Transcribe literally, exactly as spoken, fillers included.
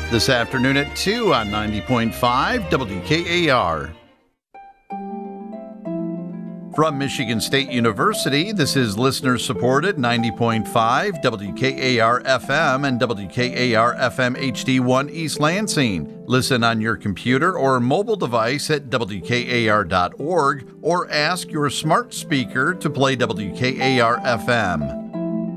This afternoon at two on ninety point five W K A R. From Michigan State University, this is listener-supported ninety point five W K A R F M and W K A R F M H D one East Lansing. Listen on your computer or mobile device at W K A R dot org or ask your smart speaker to play W K A R F M.